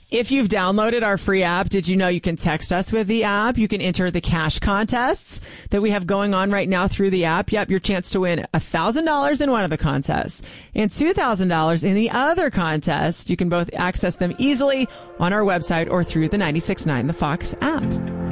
If you've downloaded our free app, did you know you can text us with the app? You can enter the cash contests that we have going on right now through the app. Yep, your chance to win $1,000 in one of the contests and $2,000 in the other contest. You can both access them easily on our website or through the 96.9 The Fox app.